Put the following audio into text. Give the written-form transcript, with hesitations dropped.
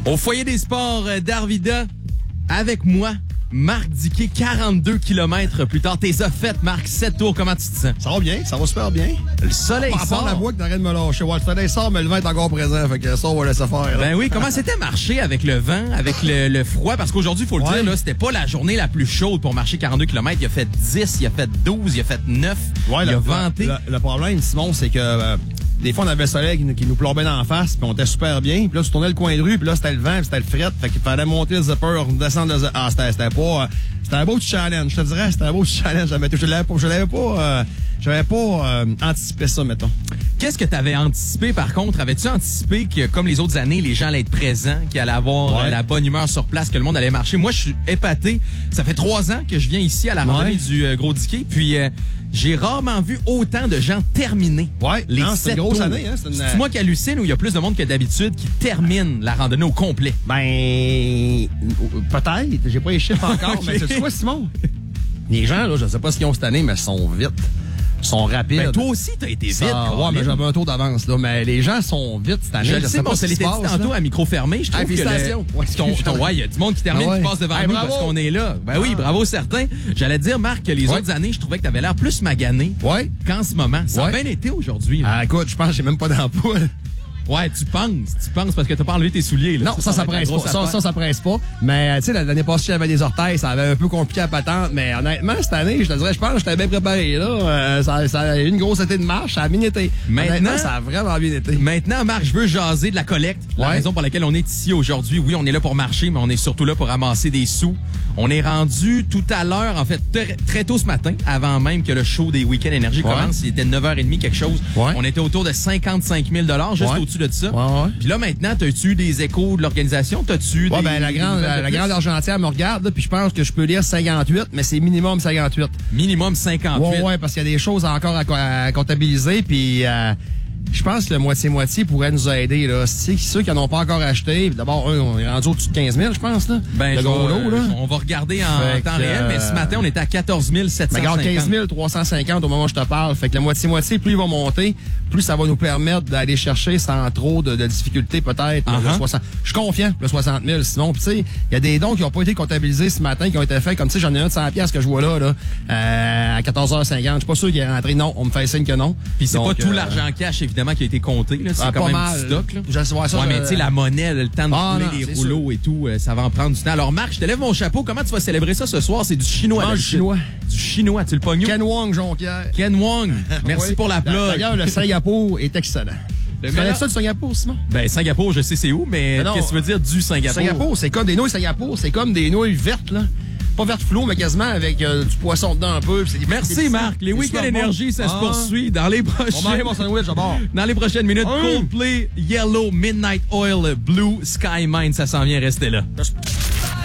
Au foyer des sports d'Arvida, avec moi, Marc Diquet, 42 km plus tard. T'es fait, Marc, 7 tours. Comment tu te sens? Ça va bien, ça va super bien. Le soleil sort. sort. La voix que t'arrêtes de me lâcher. Ouais, le soleil sort, mais le vent est encore présent. Fait que ça, on va laisser faire. Là. Ben oui, comment c'était marcher avec le vent, avec le froid? Parce qu'aujourd'hui, il faut le dire, là, c'était pas la journée la plus chaude pour marcher 42 km. Il a fait 10, il a fait 12, il a fait 9. Ouais, il a venté. Le problème, Simon, c'est que des fois, on avait le soleil qui nous plombait dans la face, puis on était super bien. Puis là, tu tournais le coin de rue, puis là, c'était le vent, puis c'était le fret. Fait qu'il fallait monter le zipper, descendre le zipper. Ah, c'était pas... c'était un beau challenge, je te dirais. C'était un beau challenge. J'avais pas anticipé ça, mettons. Qu'est-ce que tu avais anticipé, par contre? Avais-tu anticipé que, comme les autres années, les gens allaient être présents, qu'il allait avoir la bonne humeur sur place, que le monde allait marcher? Moi, je suis épaté. Ça fait 3 ans que je viens ici à la randonnée du Gros Diquet, puis j'ai rarement vu autant de gens terminer. Ouais, c'est une grosse année. Hein, c'est moi qui hallucine ou il y a plus de monde que d'habitude qui termine la randonnée au complet? Ben, peut-être. J'ai pas les chiffres encore, mais c'est quoi, Simon? Les gens, là, je sais pas ce qu'ils ont cette année, mais ils sont vite. Sont rapides. Ben, toi aussi, t'as été vite. Ouais, mais j'avais un tour d'avance, là. Mais les gens sont vite cette année. Je le sais, on se l'était dit tantôt à micro fermé. Je trouve que il y a du monde qui termine, qui passe devant nous parce qu'on est là. Ben oui, bravo certains. J'allais dire, Marc, que les autres années, je trouvais que t'avais l'air plus magané qu'en ce moment. Ça a bien été aujourd'hui. Ah, écoute, je pense que j'ai même pas d'ampoule. Ouais, tu penses parce que t'as pas enlevé tes souliers, là. Non, ça presse pas. Ça presse pas. Mais, tu sais, l'année passée, j'avais des orteils, ça avait un peu compliqué à patente. Mais honnêtement, cette année, je te dirais, je pense que j'étais bien préparé, là. Ça a eu une grosse été de marche, ça a bien été. Maintenant, ça a vraiment bien été. Maintenant, Marc, je veux jaser de la collecte. La raison pour laquelle on est ici aujourd'hui. Oui, on est là pour marcher, mais on est surtout là pour ramasser des sous. On est rendu tout à l'heure, en fait, très tôt ce matin, avant même que le show des Week-ends Énergie commence. Il était 9h30, quelque chose. On était autour de 55 000 juste au-dessus de ça. Puis là, maintenant, t'as-tu eu des échos de l'organisation? T'as-tu des... ben, la grande argentière me regarde, là, puis je pense que je peux lire 58, mais c'est minimum 58. Minimum 58. Ouais, parce qu'il y a des choses encore à comptabiliser, puis... je pense que le moitié-moitié pourrait nous aider. Là. C'est ceux qui n'en ont pas encore acheté. D'abord, on est rendu au-dessus de 15 000, je pense. Là. Ben, le gros lot, là. On va regarder en temps réel, mais ce matin, on était à 14 750. Regarde, 15 350 au moment où je te parle. Fait que la moitié-moitié, plus il va monter, plus ça va nous permettre d'aller chercher sans trop de difficultés, peut-être. Le 60. Je suis confiant, le 60 000. Sinon, tu sais, il y a des dons qui n'ont pas été comptabilisés ce matin, qui ont été faits. Comme, tu sais, j'en ai un de 100 piastres que je vois là à 14h50. Je suis pas sûr qu'il est rentré. Non, on me fait signe que non. Puis c'est pas tout l'argent cash, évidemment, qui a été compté. Là. C'est quand même du stock. Là. Mais tu sais, la monnaie, le temps de rouler les rouleaux et tout, ça va en prendre du temps. Alors, Marc, je te lève mon chapeau. Comment tu vas célébrer ça ce soir? C'est du chinois. Du chinois. Du chinois, tu le pognes? Ken Wong, Jonquière. Ken Wong. Merci pour la plug. D'ailleurs, le Singapour est excellent. Tu connais ça du Singapour, Simon? Ben, Singapour, je sais c'est où, mais qu'est-ce que tu veux dire du Singapour? Singapour, c'est comme des nouilles Singapour. C'est comme des nouilles vertes, là. Pas verte fluo, mais quasiment avec du poisson dedans un peu. Merci, Marc. Les Week-ends Énergie, ça se poursuit dans les prochaines... mon sandwich, d'abord. Dans les prochaines minutes, Coldplay, Yellow, Midnight Oil, Blue, Sky Mine, ça s'en vient, restez là.